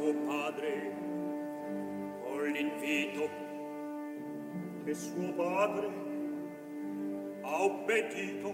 suo padre con l'invito che suo padre ha obbedito.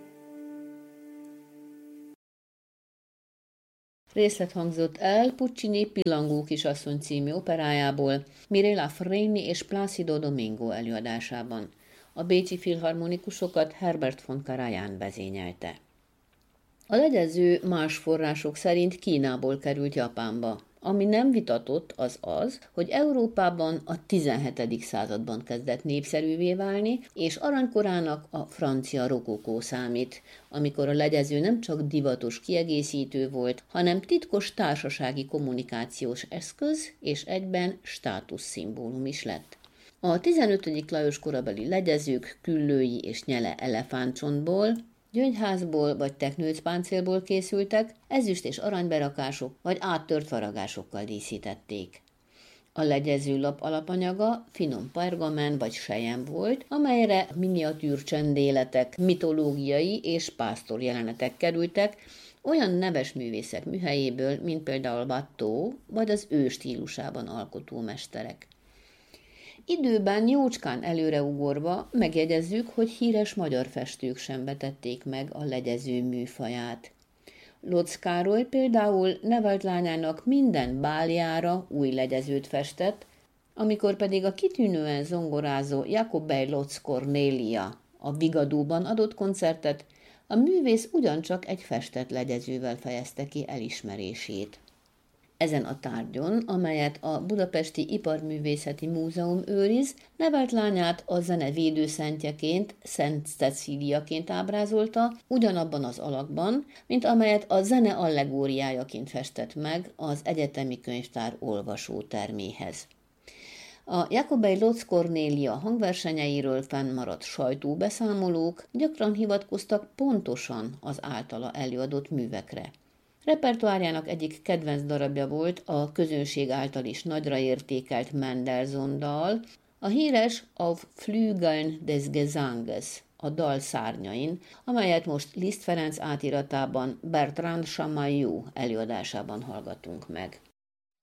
Részlet hangzott el Puccini Pillangó kisasszony című operájából, Mirella Freni és Plácido Domingo előadásában. A bécsi filharmonikusokat Herbert von Karajan vezényelte. A legyező más források szerint Kínából került Japánba. Ami nem vitatott, az, hogy Európában a 17. században kezdett népszerűvé válni, és aranykorának a francia rokokó számít, amikor a legyező nem csak divatos kiegészítő volt, hanem titkos társasági kommunikációs eszköz és egyben státuszszimbólum is lett. A 15. Lajos korabeli legyezők küllői és nyele elefántcsontból, gyöngyházból vagy teknőcpáncélból készültek, ezüst és aranyberakások vagy áttört faragásokkal díszítették. A legyezőlap alapanyaga finom pergamen vagy selyem volt, amelyre miniatűr csendéletek, mitológiai és pásztor jelenetek kerültek, olyan neves művészek műhelyéből, mint például Watteau vagy az ő stílusában alkotó mesterek. Időben jócskán előreugorva megjegyezzük, hogy híres magyar festők sem vetették meg a legyező műfaját. Lotz Károly például nevelt lányának minden báljára új legyezőt festett, amikor pedig a kitűnően zongorázó Jakobej Lotz Kornélia a Vigadóban adott koncertet, a művész ugyancsak egy festett legyezővel fejezte ki elismerését. Ezen a tárgyon, amelyet a Budapesti Iparművészeti Múzeum őriz, nevelt lányát a zene védőszentjeként, Szent Cecíliaként ábrázolta, ugyanabban az alakban, mint amelyet a zene allegóriájaként festett meg az egyetemi könyvtár olvasóterméhez. A Jakobej Lotz Kornélia hangversenyeiről fennmaradt sajtóbeszámolók gyakran hivatkoztak pontosan az általa előadott művekre. Repertoárjának egyik kedvenc darabja volt a közönség által is nagyra értékelt Mendelssohn-dal, a híres Auf Flügeln des Gesanges, a dal szárnyain, amelyet most Liszt Ferenc átiratában Bertrand Chamayou előadásában hallgatunk meg.